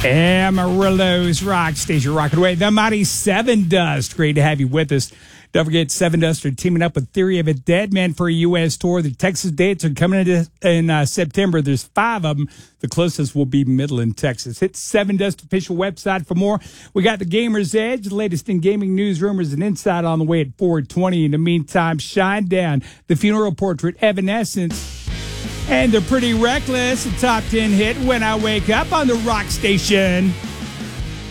Amarillo's Rock Station, rocking away. The Mighty Seven Dust. Great to have you with us. Don't forget, Seven Dust are teaming up with Theory of a Dead Man for a U.S. tour. The Texas dates are coming in September. There's 5 of them. The closest will be Midland, Texas. Hit Seven Dust official website for more. We got the Gamer's Edge, the latest in gaming news, rumors, and insight on the way at 4:20. In the meantime, Shine Down, The Funeral Portrait, Evanescence, and They're Pretty Reckless, a top 10 hit, When I Wake Up on the Rock Station.